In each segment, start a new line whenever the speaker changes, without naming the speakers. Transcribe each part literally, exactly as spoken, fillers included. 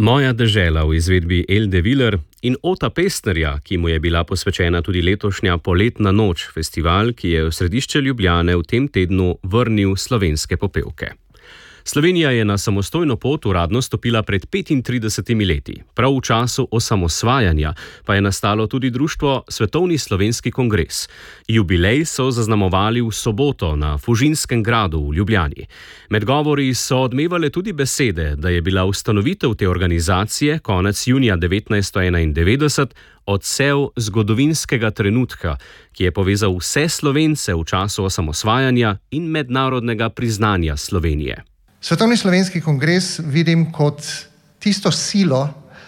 Moja dežela v izvedbi Elde Viler in Ota Pestnerja, ki mu je bila posvečena tudi letošnja Poletna noč, festival, ki je v središče Ljubljane v tem tednu vrnil slovenske popevke. Slovenija je na samostojno pot uradno stopila pred petintridesetimi leti. Prav v času osamosvajanja pa je nastalo tudi društvo Svetovni slovenski kongres. Jubilej so zaznamovali v soboto na Fužinskem gradu v Ljubljani. Med govori so odmevale tudi besede, da je bila ustanovitev te organizacije konec junija devetnajststo enaindevetdeset odsev zgodovinskega trenutka, ki je povezal vse Slovence v času osamosvajanja in mednarodnega priznanja Slovenije.
Svetovni slovenski kongres vidim kot tisto silo,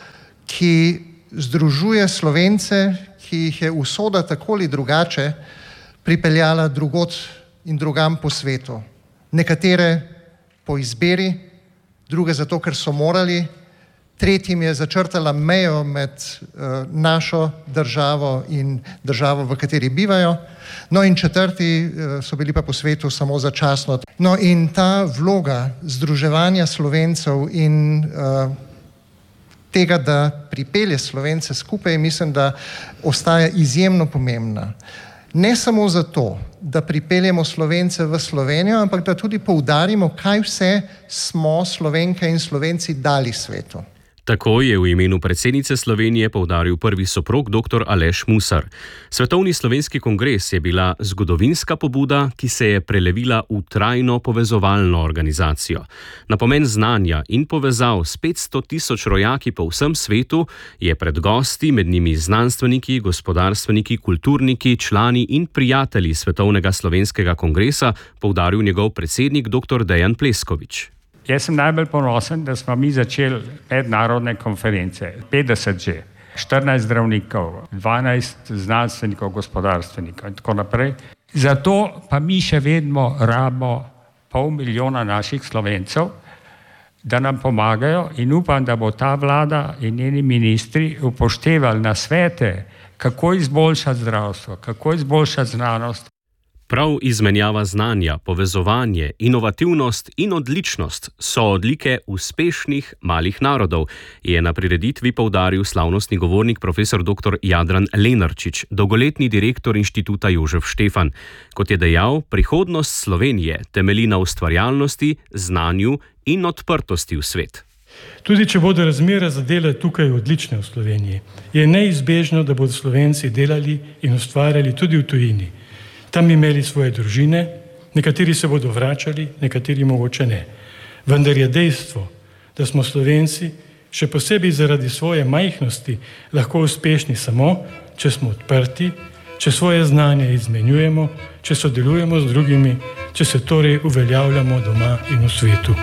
ki združuje Slovence, ki jih je usoda tako ali drugače pripeljala drugod in drugam po svetu. Nekatere po izbiri, druge zato, ker so morali, tretjim je začrtala mejo med uh, našo državo in državo, v kateri bivajo, no in četrti uh, so bili pa po svetu samo začasno. No in ta vloga združevanja Slovencev in uh, tega, da pripelje Slovence skupaj, mislim, da ostaja izjemno pomembna. Ne samo zato, da pripeljemo Slovence v Slovenijo, ampak da tudi poudarimo, kaj vse smo Slovenke in Slovenci dali svetu.
Tako je v imenu predsednice Slovenije poudaril prvi soprog dr. Aleš Musar. Svetovni slovenski kongres je bila zgodovinska pobuda, ki se je prelevila v trajno povezovalno organizacijo. Na pomen znanja in povezav s petsto tisoč rojaki po vsem svetu je pred gosti, med njimi znanstveniki, gospodarstveniki, kulturniki, člani in prijatelji Svetovnega slovenskega kongresa, poudaril njegov predsednik dr. Dejan Pleskovič.
Jaz sem najbolj ponosen, da smo mi začeli mednarodne konference, petdeset že, štirinajst zdravnikov, dvanajst znanstvenikov, gospodarstvenikov in tako naprej. Zato pa mi še vedno rabimo pol milijona naših Slovencev, da nam pomagajo in upam, da bo ta vlada in njeni ministri upoštevali nasvete, kako izboljšati zdravstvo, kako izboljšati znanost.
Prav izmenjava znanja, povezovanje, inovativnost in odličnost so odlike uspešnih malih narodov, je na prireditvi poudaril slavnostni govornik profesor dr. Jadran Lenarčič, dolgoletni direktor inštituta Jožef Štefan. Kot je dejal, prihodnost Slovenije temelji na ustvarjalnosti, znanju in odprtosti v svet.
Tudi če bodo razmere za delo tukaj odlične v Sloveniji, je neizbežno, da bodo Slovenci delali in ustvarjali tudi v tujini. Tam imeli svoje družine, nekateri se bodo vračali, nekateri mogoče ne. Vendar je dejstvo, da smo Slovenci, še posebej zaradi svoje majhnosti, lahko uspešni samo, če smo odprti, če svoje znanje izmenjujemo, če sodelujemo z drugimi, če se torej uveljavljamo doma in v svetu.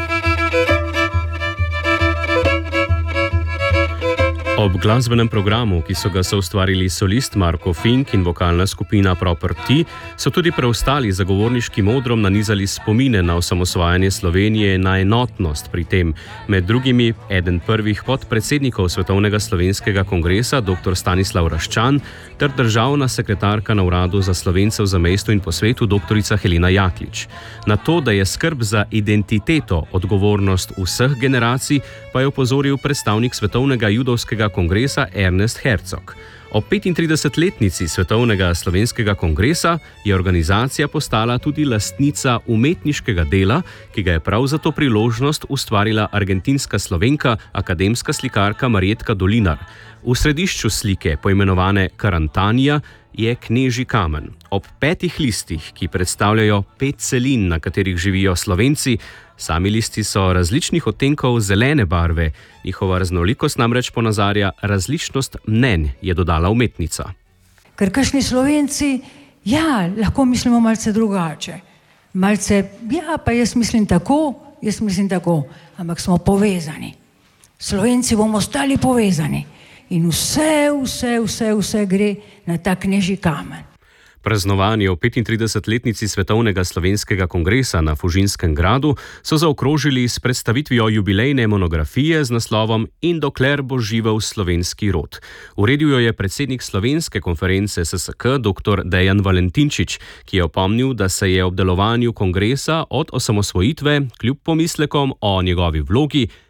Ob glasbenem programu, ki so ga soustvarili solist Marko Fink in vokalna skupina Proper T, so tudi preostali zagovorniškim odrom nanizali spomine na osamosvajanje Slovenije na enotnost pri tem. Med drugimi eden prvih podpredsednikov Svetovnega slovenskega kongresa dr. Stanislav Raščan ter državna sekretarka na uradu za Slovence v zamejstvu in po svetu dr. Helena Jaklič. Na to, da je skrb za identiteto odgovornost vseh generacij, pa je opozoril predstavnik Svetovnega judovskega kongresa Ernest Herzog. Ob petintridesetletnici Svetovnega slovenskega kongresa je organizacija postala tudi lastnica umetniškega dela, ki ga je prav za to priložnost ustvarila argentinska Slovenka, akademska slikarka Marjetka Dolinar. V središču slike, poimenovane Karantanija, je knežji kamen. Ob petih listih, ki predstavljajo pet celin, na katerih živijo Slovenci, sami listi so različnih odtenkov zelene barve, njihova raznolikost namreč ponazarja različnost mnenj, je dodala umetnica.
Ker kakšni Slovenci, ja, lahko mislimo malce drugače. Malce, ja, pa jaz mislim tako, jaz mislim tako, ampak smo povezani. Slovenci bomo ostali povezani. In vse, vse, vse, vse gre na ta knežji kamen.
Praznovanje o petintridesetletnici Svetovnega slovenskega kongresa na Fužinskem gradu so zaokrožili s predstavitvijo jubilejne monografije z naslovom In dokler bo živel slovenski rod. Uredil jo je predsednik Slovenske konference S S K dr. Dejan Valentinčič, ki je opomnil, da se je ob delovanju kongresa od osamosvojitve, kljub pomislekom o njegovi vlogi,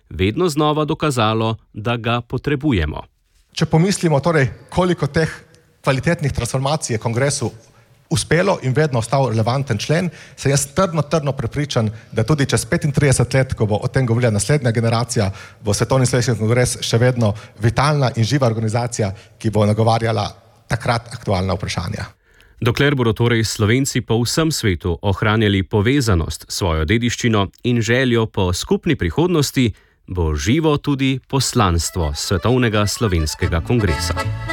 vedno znova dokazalo, da ga potrebujemo.
Če pomislimo, torej, koliko teh kvalitetnih transformacij je kongresu uspelo in vedno ostal relevanten člen, sem jaz trdno, trdno prepričan, da tudi čez petintrideset let, ko bo o tem govorila naslednja generacija, bo Svetovni slovenski kongres še vedno vitalna in živa organizacija, ki bo nagovarjala takrat aktualna vprašanja.
Dokler bodo torej Slovenci po vsem svetu ohranjali povezanost s svojo dediščino in željo po skupni prihodnosti, bo živo tudi poslanstvo Svetovnega slovenskega kongresa.